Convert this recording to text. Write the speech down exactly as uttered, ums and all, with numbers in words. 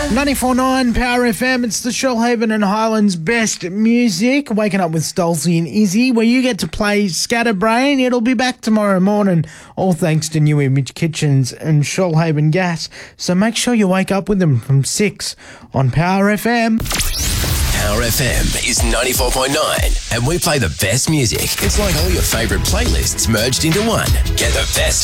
ninety-four point nine Power F M, it's the Shoalhaven and Highlands best music. Waking up with Stolzy and Izzy, where you get to play Scatterbrain. It'll be back tomorrow morning, all thanks to New Image Kitchens and Shoalhaven Gas. So make sure you wake up with them from six on Power F M. Power F M is ninety-four point nine, and we play the best music. It's like all your favourite playlists merged into one. Get the best